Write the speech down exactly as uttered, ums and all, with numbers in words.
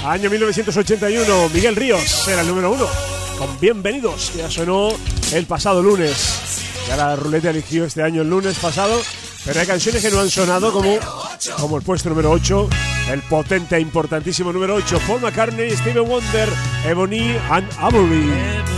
Año mil novecientos ochenta y uno, Miguel Ríos era el número uno, con Bienvenidos, que ya sonó el pasado lunes. Ya la ruleta eligió este año el lunes pasado, pero hay canciones que no han sonado, como, como el puesto número ocho, el potente e importantísimo número ocho, Paul McCartney, Stevie Wonder, Ebony and Ivory.